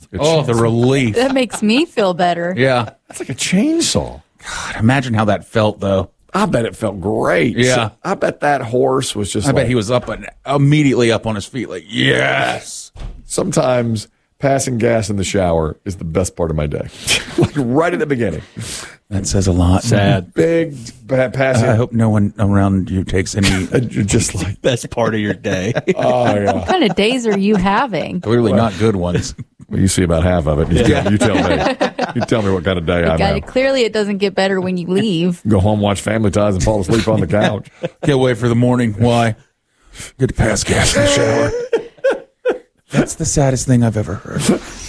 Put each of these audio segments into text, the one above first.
The relief. That makes me feel better. Yeah. That's like a chainsaw. God, imagine how that felt, though. I bet it felt great. Yeah. I bet that horse was just I bet he was immediately up on his feet like, yes. Sometimes passing gas in the shower is the best part of my day. Like right at the beginning. That says a lot. Sad. Big passing. I hope no one around you takes any. You're just like, Best part of your day. oh, yeah. What kind of days are you having? Clearly not good ones. Well, you see about half of it. You tell me. You tell me what kind of day I'm having. Clearly, it doesn't get better when you leave. Go home, watch Family Ties, and fall asleep on the couch. Can't wait for the morning. Why? Get to pass gas in the shower. That's the saddest thing I've ever heard.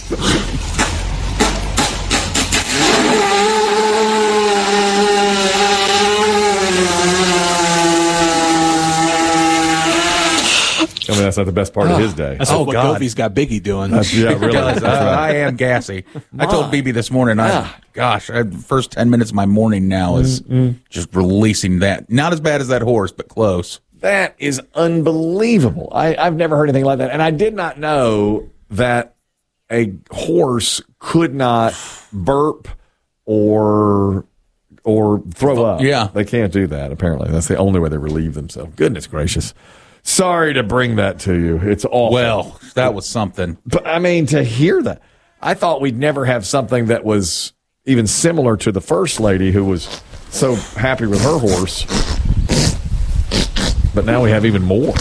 I mean, that's not the best part of his day. That's what Goofy's got Biggie doing. Yeah, really. That's right. I am gassy. I told BB this morning, first 10 minutes of my morning now is just releasing that. Not as bad as that horse, but close. That is unbelievable. I've never heard anything like that. And I did not know that a horse could not burp or throw up. Yeah. They can't do that, apparently. That's the only way they relieve themselves. Goodness gracious. Sorry to bring that to you. It's awful. Well, that was something. But, I mean, to hear that, I thought we'd never have something that was even similar to the first lady who was so happy with her horse. But now we have even more.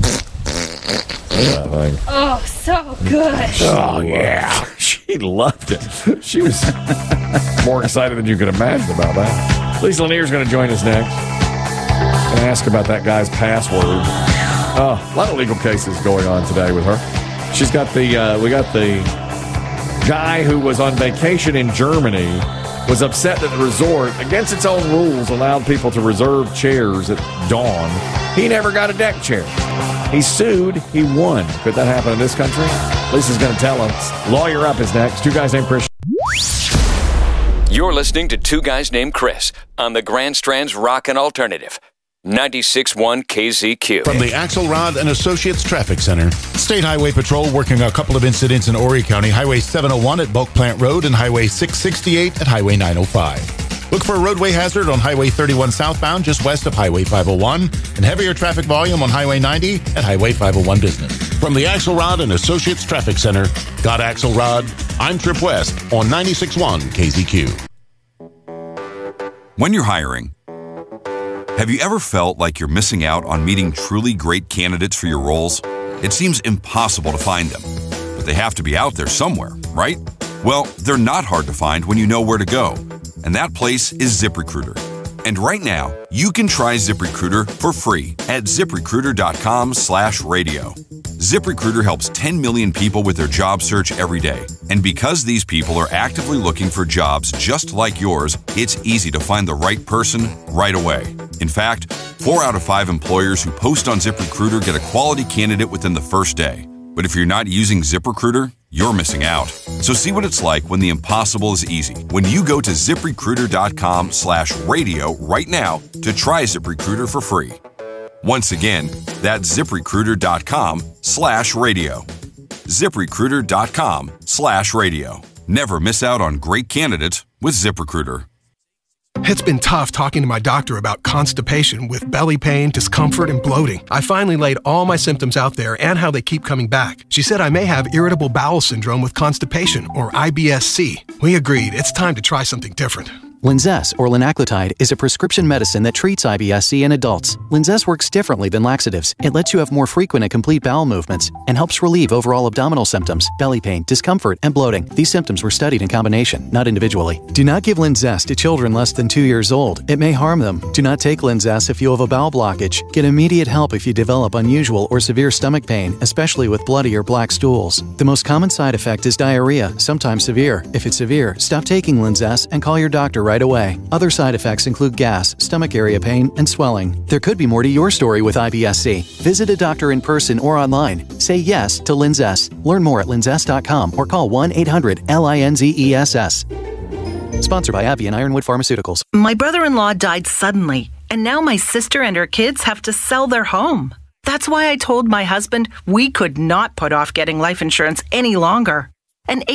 Oh, so good. Oh, yeah. She loved it. She was more excited than you could imagine about that. Lisa Lanier's going to join us next and ask about that guy's password. A lot of legal cases going on today with her. She's got we got the guy who was on vacation in Germany was upset that the resort, against its own rules, allowed people to reserve chairs at dawn. He never got a deck chair. He sued. He won. Could that happen in this country? Lisa's going to tell us. Lawyer Up is next. Two guys named Chris. You're listening to Two Guys Named Chris on the Grand Strand's Rockin' Alternative. 96.1 KZQ. From the Axelrod and Associates Traffic Center, State Highway Patrol working a couple of incidents in Horry County, Highway 701 at Bulk Plant Road and Highway 668 at Highway 905. Look for a roadway hazard on Highway 31 southbound just west of Highway 501 and heavier traffic volume on Highway 90 at Highway 501 Business. From the Axelrod and Associates Traffic Center, got Axelrod, I'm Trip West on 96.1 KZQ. When you're hiring, have you ever felt like you're missing out on meeting truly great candidates for your roles? It seems impossible to find them, but they have to be out there somewhere, right? Well, they're not hard to find when you know where to go, and that place is ZipRecruiter. And right now, you can try ZipRecruiter for free at ZipRecruiter.com/radio. ZipRecruiter helps 10 million people with their job search every day. And because these people are actively looking for jobs just like yours, it's easy to find the right person right away. In fact, 4 out of 5 employers who post on ZipRecruiter get a quality candidate within the first day. But if you're not using ZipRecruiter, you're missing out. So see what it's like when the impossible is easy. When you go to ZipRecruiter.com/radio right now to try ZipRecruiter for free. Once again, that's ZipRecruiter.com/radio. ZipRecruiter.com/radio. Never miss out on great candidates with ZipRecruiter. It's been tough talking to my doctor about constipation with belly pain, discomfort, and bloating. I finally laid all my symptoms out there and how they keep coming back. She said I may have irritable bowel syndrome with constipation, or IBS-C. We agreed it's time to try something different. Linzess, or linaclotide, is a prescription medicine that treats IBS-C in adults. Linzess works differently than laxatives. It lets you have more frequent and complete bowel movements and helps relieve overall abdominal symptoms, belly pain, discomfort, and bloating. These symptoms were studied in combination, not individually. Do not give Linzess to children less than 2 years old. It may harm them. Do not take Linzess if you have a bowel blockage. Get immediate help if you develop unusual or severe stomach pain, especially with bloody or black stools. The most common side effect is diarrhea, sometimes severe. If it's severe, stop taking Linzess and call your doctor right away. Other side effects include gas, stomach area pain, and swelling. There could be more to your story with IBS-C. Visit a doctor in person or online. Say yes to Linzess. Learn more at linzess.com or call 1-800-LINZESS. Sponsored by AbbVie and Ironwood Pharmaceuticals. My brother-in-law died suddenly, and now my sister and her kids have to sell their home. That's why I told my husband we could not put off getting life insurance any longer. An